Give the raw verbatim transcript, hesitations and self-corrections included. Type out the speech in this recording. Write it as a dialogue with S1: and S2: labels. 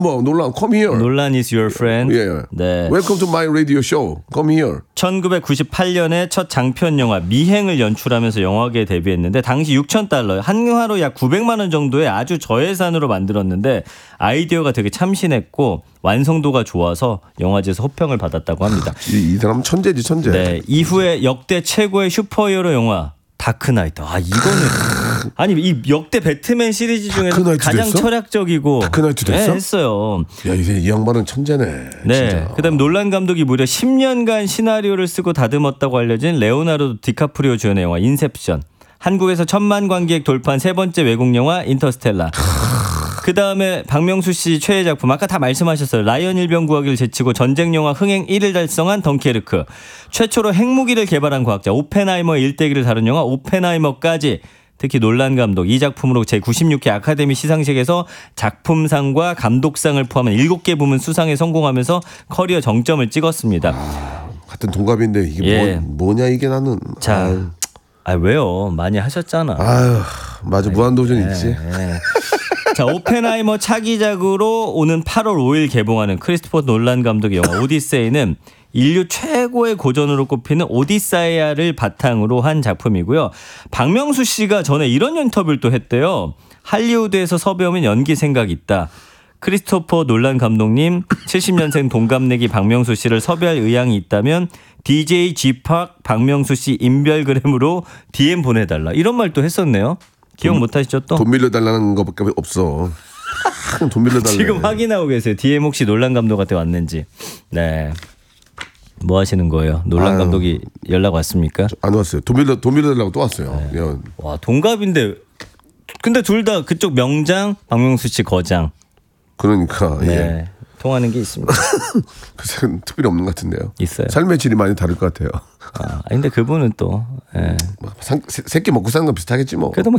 S1: 뭐 논란 come here.
S2: 논란 is your friend.
S1: 예. 예.
S2: 네.
S1: Welcome to my radio show. Come here.
S2: 천구백구십팔 년에 첫 장편 영화 미행을 연출하면서 영화계에 데뷔했는데 당시 육천 달러, 한화로 약 구백만 원 정도의 아주 저예산으로 만들었는데 아이디어가 되게 참신했고 완성도가 좋아서 영화제에서 호평을 받았다고 합니다.
S1: 이, 이 사람은 천재지 천재.
S2: 네, 이후에 역대 최고의 슈퍼히어로 영화 다크나이트. 아 이거는 아니 이 역대 배트맨 시리즈 중에서 가장
S1: 됐어?
S2: 철학적이고
S1: 다크나이트 됐어?
S2: 네, 했어요.
S1: 야 이제 이 양반은 천재네.
S2: 네.
S1: 진짜.
S2: 그다음 놀란 감독이 무려 십 년간 시나리오를 쓰고 다듬었다고 알려진 레오나르도 디카프리오 주연의 영화 인셉션. 한국에서 천만 관객 돌파한 세 번째 외국 영화 인터스텔라. 그 다음에 박명수 씨 최애 작품 아까 다 말씀하셨어요. 라이언 일병 구하기를 제치고 전쟁 영화 흥행 일 위를 달성한 덩케르크. 최초로 핵무기를 개발한 과학자 오펜하이머의 일대기를 다룬 영화 오펜하이머까지. 특히 놀란 감독 이 작품으로 제구십육 회 아카데미 시상식에서 작품상과 감독상을 포함한 일곱 개 부문 수상에 성공하면서 커리어 정점을 찍었습니다.
S1: 아, 같은 동갑인데 이게
S2: 예.
S1: 뭐, 뭐냐 이게 나는.
S2: 자,
S1: 아유.
S2: 아 왜요? 많이 하셨잖아.
S1: 아유, 맞아. 무한도전
S2: 예,
S1: 있지.
S2: 예. 자, 오펜하이머 차기작으로 오는 팔월 오일 개봉하는 크리스토퍼 놀란 감독의 영화 오디세이는 인류 최고의 고전으로 꼽히는 오디사이아를 바탕으로 한 작품이고요. 박명수 씨가 전에 이런 인터뷰를 또 했대요. 할리우드에서 섭외 오면 연기 생각이 있다. 크리스토퍼 놀란 감독님 칠십 년생 동갑내기 박명수 씨를 섭외할 의향이 있다면 디제이 지팍 박명수 씨 인별그램으로 디엠 보내달라. 이런 말도 했었네요. 기억 못하시죠 또?
S1: 돈 빌려달라는 것밖에 없어. 돈 빌려달라.
S2: 지금 확인하고 계세요. 디엠 혹시 놀란 감독한테 왔는지. 네. 뭐 하시는 거예요? 놀란
S1: 아유.
S2: 감독이 연락 왔습니까?
S1: 안 왔어요. 돈 빌려 돈 빌려달라고 또 왔어요.
S2: 네.
S1: 야,
S2: 와 동갑인데 근데 둘 다 그쪽 명장 박명수 씨 거장.
S1: 그러니까
S2: 네.
S1: 예.
S2: 통하는 게 있습니다.
S1: 글쎄 특별히 없는 것 같은데요.
S2: 있어요.
S1: 삶의 질이 많이 다를 것 같아요.
S2: 아 근데 그분은 또 예.
S1: 뭐, 상, 새- 새끼 먹고 사는 건 비슷하겠지 뭐.
S2: 그래도 뭐